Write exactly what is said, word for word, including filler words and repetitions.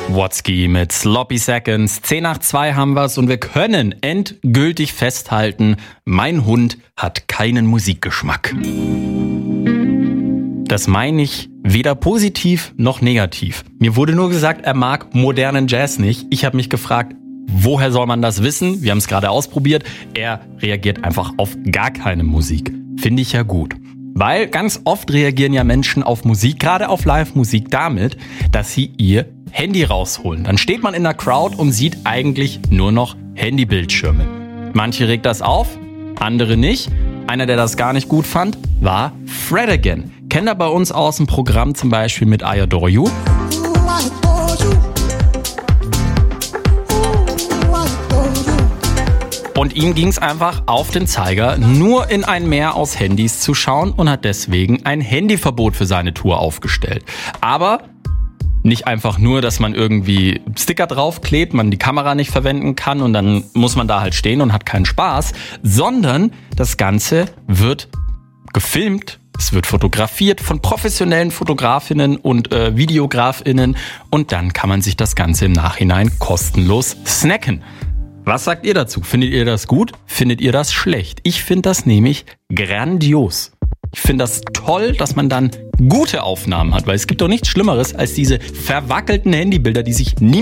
Watsky mit Sloppy Seconds. zehn nach zwei haben wir's und wir können endgültig festhalten, mein Hund hat keinen Musikgeschmack. Das meine ich weder positiv noch negativ. Mir wurde nur gesagt, er mag modernen Jazz nicht. Ich habe mich gefragt, woher soll man das wissen? Wir haben es gerade ausprobiert. Er reagiert einfach auf gar keine Musik. Finde ich ja gut. Weil ganz oft reagieren ja Menschen auf Musik, gerade auf Live-Musik, damit, dass sie ihr Handy rausholen. Dann steht man in der Crowd und sieht eigentlich nur noch Handybildschirme. Manche regt das auf, andere nicht. Einer, der das gar nicht gut fand, war Fred Again. Kennt er bei uns aus dem Programm zum Beispiel mit I Adore You. Und ihm ging es einfach auf den Zeiger, nur in ein Meer aus Handys zu schauen und hat deswegen ein Handyverbot für seine Tour aufgestellt. Aber nicht einfach nur, dass man irgendwie Sticker draufklebt, man die Kamera nicht verwenden kann und dann muss man da halt stehen und hat keinen Spaß, sondern das Ganze wird gefilmt, es wird fotografiert von professionellen Fotografinnen und äh, Videografinnen und dann kann man sich das Ganze im Nachhinein kostenlos snacken. Was sagt ihr dazu? Findet ihr das gut? Findet ihr das schlecht? Ich finde das nämlich grandios. Ich finde das toll, dass man dann gute Aufnahmen hat, weil es gibt doch nichts Schlimmeres als diese verwackelten Handybilder, die sich niemand